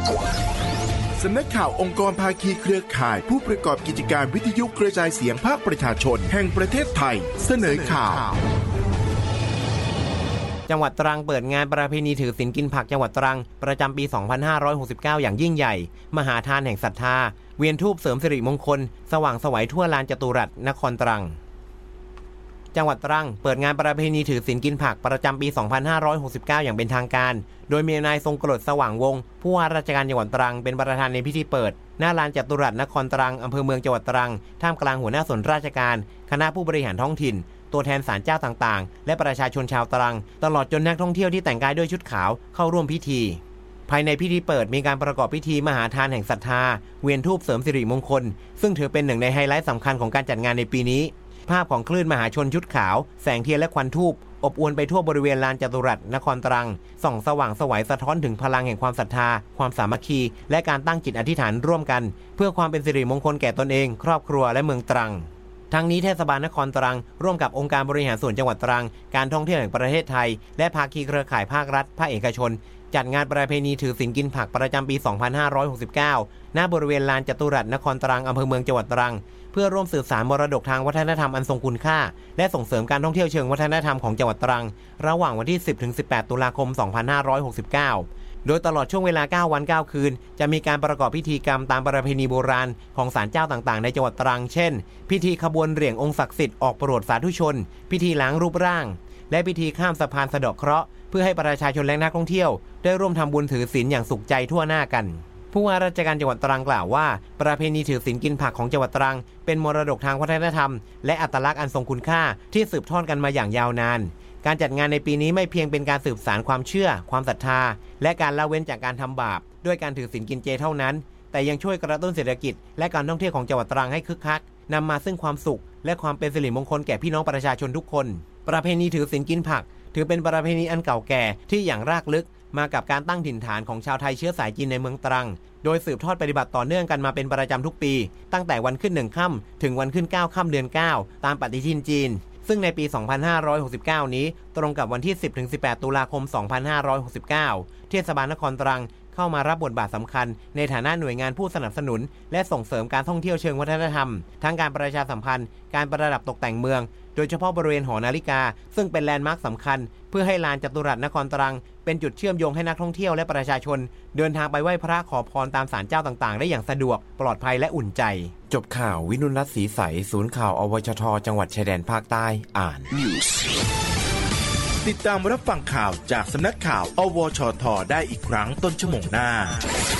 สำนักข่าวองค์กรภาคีเครือข่ายผู้ประกอบกิจการวิทยุกระจายเสียงภาคประชาชนแห่งประเทศไทยเสนอข่าวจังหวัดตรังเปิดงานประเพณีถือศีลกินผักจังหวัดตรังประจำปี 2569 อย่างยิ่งใหญ่มหาทานแห่งศรัทธาเวียนธูปเสริมสิริมงคลสว่างไสวทั่วลานจตุรัสนครตรังจังหวัดตรังเปิดงานประเพณีถือศีลกินผักประจำปี 2569 อย่างเป็นทางการโดยมีนายทรงกรดสว่างวงศ์ผู้ว่าราชการจังหวัดตรังเป็นประธานในพิธีเปิดหน้าลานจตุรัสนครตรังอำเภอเมืองจังหวัดตรังท่ามกลางหัวหน้าส่วนราชการคณะผู้บริหารท้องถิ่นตัวแทนศาลเจ้าต่างๆและประชาชนชาวตรังตลอดจนนักท่องเที่ยวที่แต่งกายด้วยชุดขาวเข้าร่วมพิธีภายในพิธีเปิดมีการประกอบพิธีมหาทานแห่งศรัทธาเวียนธูปเสริมสิริมงคลซึ่งถือเป็นหนึ่งในไฮไลท์สำคัญของการจัดงานในปีนี้ภาพของคลื่นมหาชนชุดขาวแสงเทียนและควันธูปอบอวลไปทั่วบริเวณลานจตุรัสนครตรังส่องสว่างไสวสะท้อนถึงพลังแห่งความศรัทธาความสามัคคีและการตั้งจิตอธิษฐานร่วมกันเพื่อความเป็นสิริมงคลแก่ตนเองครอบครัวและเมืองตรังทั้งนี้เทศบาลนครตรังร่วมกับองค์การบริหารส่วนจังหวัดตรังการท่องเที่ยวแห่งประเทศไทยและภาคีเครือข่ายภาครัฐภาคเอกชนจัดงานประเพณีถือศีลกินผักประจำปี 2569 ณ บริเวณลานจตุรัสนครตรังอำเภอเมืองจังหวัดตรังเพื่อร่วมสืบสานมรดกทางวัฒนธรรมอันทรงคุณค่าและส่งเสริมการท่องเที่ยวเชิงวัฒนธรรมของจังหวัดตรังระหว่างวันที่ 10-18 ตุลาคม 2569 โดยตลอดช่วงเวลา 9 วัน 9 คืนจะมีการประกอบพิธีกรรมตามประเพณีโบราณของศาลเจ้าต่างๆในจังหวัดตรังเช่นพิธีขบวนเหรี่ยงองค์ศักดิ์สิทธิ์ออกโปรดสาธุชนพิธีล้างรูปร่างและพิธีข้ามสะพานสะเดาะเคราะห์เพื่อให้ประชาชนและนักท่องเที่ยวได้ร่วมทำบุญถือศีลอย่างสุขใจทั่วหน้ากันผู้ว่าราชการจังหวัดตรังกล่าวว่าประเพณีถือศีลกินผักของจังหวัดตรังเป็นมรดกทางวัฒนธรรมและอัตลักษณ์อันทรงคุณค่าที่สืบทอดกันมาอย่างยาวนานการจัดงานในปีนี้ไม่เพียงเป็นการสืบสานความเชื่อความศรัทธาและการละเว้นจากการทำบาปด้วยการถือศีลกินเจเท่านั้นแต่ยังช่วยกระตุ้นเศรษฐกิจและการท่องเที่ยวของจังหวัดตรังให้คึกคักนำมาซึ่งความสุขและความเป็นสิริมงคลแก่พี่น้องประชาชนทุกคนประเพณีถือศีลกินผักถือเป็นประเพณีอันเก่าแก่ที่อย่างรากลึกมากับการตั้งถิ่นฐานของชาวไทยเชื้อสายจีนในเมืองตรังโดยสืบทอดปฏิบัติต่อเนื่องกันมาเป็นประจำทุกปีตั้งแต่วันขึ้น1ค่ำถึงวันขึ้น9ค่ำเดือน9ตามปฏิทินจีนซึ่งในปี 2569 นี้ตรงกับวันที่ 10-18 ตุลาคม 2569 เทศบาลนครตรังเข้ามารับบทบาทสำคัญในฐานะหน่วยงานผู้สนับสนุนและส่งเสริมการท่องเที่ยวเชิงวัฒนธรรมทั้งการประชาสัมพันธ์การประดับตกแต่งเมืองโดยเฉพาะบริเวณหอนาฬิกาซึ่งเป็นแลนด์มาร์คสำคัญเพื่อให้ลานจตุรัสนครตรังเป็นจุดเชื่อมโยงให้นักท่องเที่ยวและประชาชนเดินทางไปไหว้พระขอพรตามศาลเจ้าต่างๆได้อย่างสะดวกปลอดภัยและอุ่นใจจบข่าววินุรัตน์ศรีใสศูนย์ข่าวอวชทจังหวัดชายแดนภาคใต้อ่าน News ติดตามรับฟังข่าวจากสำนักข่าวอวชทได้อีกครั้งต้นชั่วโมงหน้า